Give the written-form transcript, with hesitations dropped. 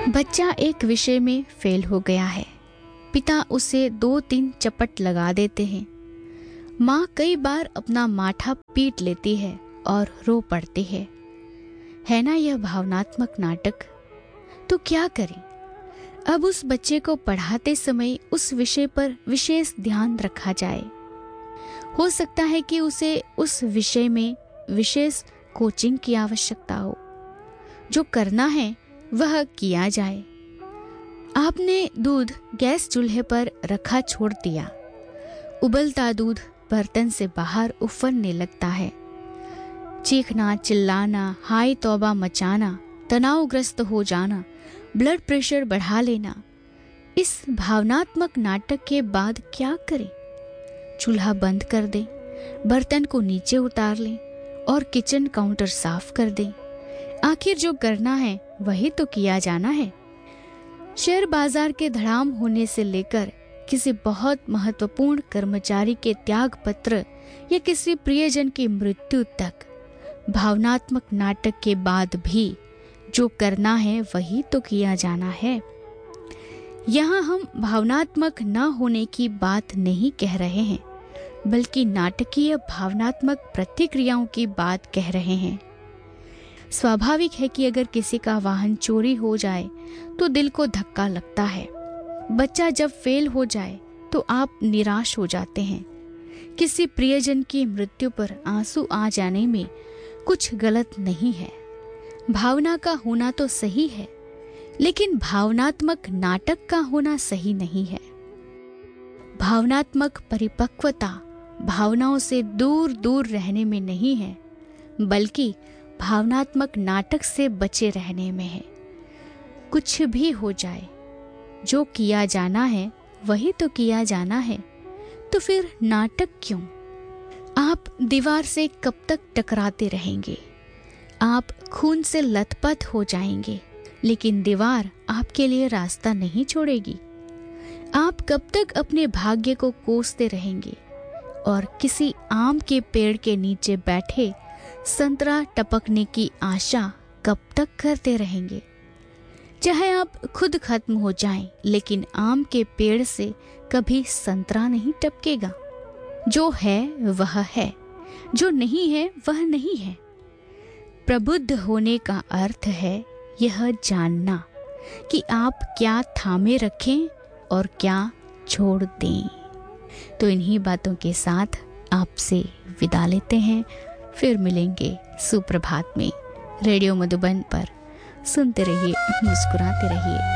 बच्चा एक विषय में फेल हो गया है। पिता उसे 2-3 चपट लगा देते हैं। माँ कई बार अपना माथा पीट लेती है और रो पड़ती है ना यह भावनात्मक नाटक। तो क्या करें? अब उस बच्चे को पढ़ाते समय उस विषय पर विशेष ध्यान रखा जाए। हो सकता है कि उसे उस विषय में विशेष कोचिंग की आवश्यकता हो। जो करना है वह किया जाए। आपने दूध गैस चूल्हे पर रखा छोड़ दिया। उबलता दूध बर्तन से बाहर उफरने लगता है। चीखना, चिल्लाना, हाय तौबा मचाना, तनावग्रस्त हो जाना, ब्लड प्रेशर बढ़ा लेना, इस भावनात्मक नाटक के बाद क्या करें? चूल्हा बंद कर दें, बर्तन को नीचे उतार लें और किचन काउंटर साफ कर दें। आखिर जो करना है वही तो किया जाना है। शेयर बाजार के धड़ाम होने से लेकर किसी बहुत महत्वपूर्ण कर्मचारी के त्याग पत्र या किसी प्रियजन की मृत्यु तक, भावनात्मक नाटक के बाद भी जो करना है वही तो किया जाना है। यहाँ हम भावनात्मक न होने की बात नहीं कह रहे हैं, बल्कि नाटकीय भावनात्मक प्रतिक्रियाओं की बात कह रहे हैं। स्वाभाविक है कि अगर किसी का वाहन चोरी हो जाए तो दिल को धक्का लगता है। बच्चा जब फेल हो जाए तो आप निराश हो जाते हैं। किसी प्रियजन की मृत्यु पर आंसू आ जाने में कुछ गलत नहीं है। भावना का होना तो सही है, लेकिन भावनात्मक नाटक का होना सही नहीं है। भावनात्मक परिपक्वता भावनाओं से दूर दूर रहने में नहीं है, बल्कि भावनात्मक नाटक से बचे रहने में है। कुछ भी हो जाए, जो किया जाना है वही तो किया जाना है, तो फिर नाटक क्यों? आप दीवार से कब तक टकराते रहेंगे? आप खून से लथपथ हो जाएंगे, लेकिन दीवार आपके लिए रास्ता नहीं छोड़ेगी। आप कब तक अपने भाग्य को कोसते रहेंगे और किसी आम के पेड़ के नीचे बैठे संतरा टपकने की आशा कब तक करते रहेंगे? चाहे आप खुद खत्म हो जाएं, लेकिन आम के पेड़ से कभी संतरा नहीं टपकेगा। जो है वह है, जो नहीं है वह नहीं है। प्रबुद्ध होने का अर्थ है यह जानना कि आप क्या थामे रखें और क्या छोड़ दें। तो इन्हीं बातों के साथ आपसे विदा लेते हैं। फिर मिलेंगे सुप्रभात में। रेडियो मधुबन पर सुनते रहिए, मुस्कुराते रहिए।